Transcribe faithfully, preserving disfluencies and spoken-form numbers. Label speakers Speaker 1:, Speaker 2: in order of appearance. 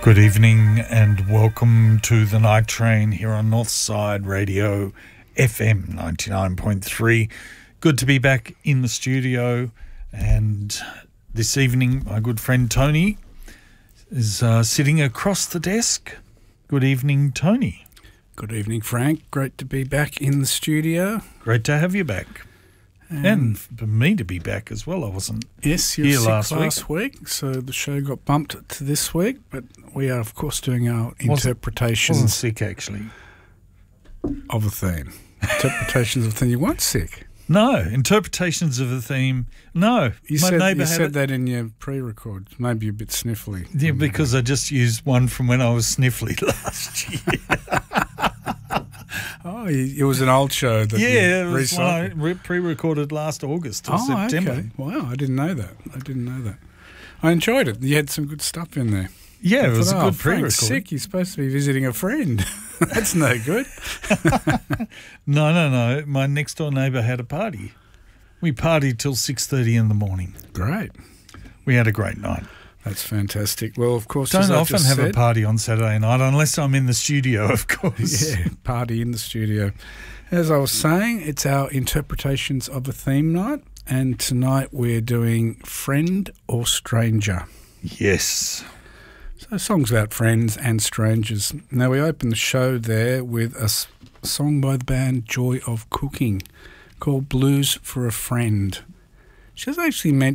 Speaker 1: Good evening and welcome to the Night Train here on Northside Radio F M ninety-nine point three. Good to be back in the studio, and this evening my good friend Tony is uh, sitting across the desk. Good evening, Tony.
Speaker 2: Good evening, Frank. Great to be back in the studio.
Speaker 1: Great to have you back. And, and for me to be back as well. I wasn't
Speaker 2: yes, you were
Speaker 1: here
Speaker 2: sick
Speaker 1: last,
Speaker 2: last week. week, so the show got bumped to this week, but we are, of course, doing our interpretations.
Speaker 1: I wasn't sick, actually.
Speaker 2: Of a theme. Interpretations of a theme. You weren't sick.
Speaker 1: No, interpretations of a theme. No.
Speaker 2: You
Speaker 1: my
Speaker 2: said,
Speaker 1: neighbour
Speaker 2: you
Speaker 1: had
Speaker 2: said
Speaker 1: it.
Speaker 2: that in your pre-record. Maybe a bit sniffly.
Speaker 1: Yeah, because I just used one from when I was sniffly last year.
Speaker 2: Oh, it was an old show that
Speaker 1: yeah,
Speaker 2: you
Speaker 1: it was one I
Speaker 2: recycled.
Speaker 1: re- pre-recorded last August or
Speaker 2: Oh,
Speaker 1: September.
Speaker 2: okay. Wow, I didn't know that. I didn't know that. I enjoyed it. You had some good stuff in there.
Speaker 1: Yeah,
Speaker 2: I
Speaker 1: it was
Speaker 2: thought,
Speaker 1: a
Speaker 2: oh,
Speaker 1: good pre-record.
Speaker 2: Frank's sick. You're supposed to be visiting a friend. That's no good.
Speaker 1: No, no, no. My next door neighbour had a party. We partied till six thirty in the morning.
Speaker 2: Great.
Speaker 1: We had a great night.
Speaker 2: That's fantastic. Well, of course,
Speaker 1: Don't
Speaker 2: as I
Speaker 1: often
Speaker 2: just
Speaker 1: have
Speaker 2: said,
Speaker 1: a party on Saturday night unless I'm in the studio, of course.
Speaker 2: Yeah, party in the studio. As I was saying, it's our interpretations of a theme night, and tonight we're doing Friend or Stranger.
Speaker 1: Yes.
Speaker 2: So songs about friends and strangers. Now, we open the show there with a s- song by the band Joy of Cooking called Blues for a Friend. She has actually mentioned